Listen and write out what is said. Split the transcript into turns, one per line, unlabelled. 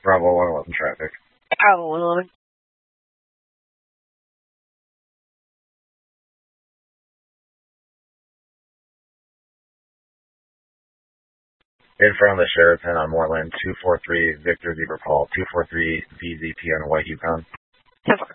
Bravo 111 traffic.
Bravo 111.
In front of the Sheraton on Moreland, 243 Victor Zebra Paul, 243 VZP on White Yukon.
10-4.